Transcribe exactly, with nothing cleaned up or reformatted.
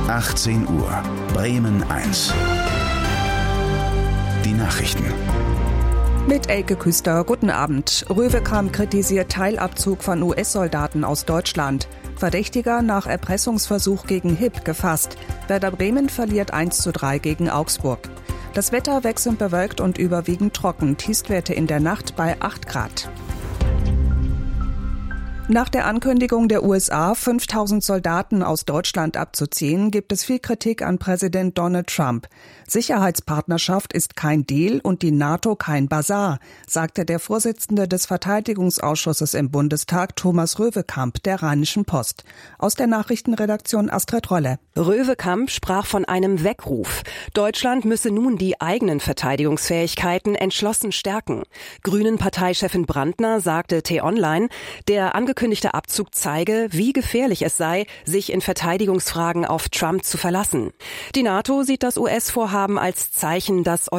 achtzehn Uhr, Bremen eins. Die Nachrichten. Mit Elke Küster, guten Abend. Röwekamp kritisiert Teilabzug von U S-Soldaten aus Deutschland. Verdächtiger nach Erpressungsversuch gegen H I P gefasst. Werder Bremen verliert eins zu drei gegen Augsburg. Das Wetter wechselnd bewölkt und überwiegend trocken. Tiefstwerte in der Nacht bei acht Grad. Nach der Ankündigung der U S A, fünftausend Soldaten aus Deutschland abzuziehen, gibt es viel Kritik an Präsident Donald Trump. Sicherheitspartnerschaft ist kein Deal und die NATO kein Basar, sagte der Vorsitzende des Verteidigungsausschusses im Bundestag, Thomas Röwekamp, der Rheinischen Post. Aus der Nachrichtenredaktion Astrid Rolle. Röwekamp sprach von einem Weckruf. Deutschland müsse nun die eigenen Verteidigungsfähigkeiten entschlossen stärken. Grünen-Parteichefin Brandner sagte T-Online, der angekündigte Abzug zeige, wie gefährlich es sei, sich in Verteidigungsfragen auf Trump zu verlassen. Die NATO sieht das U S-Vorhaben als Zeichen, dass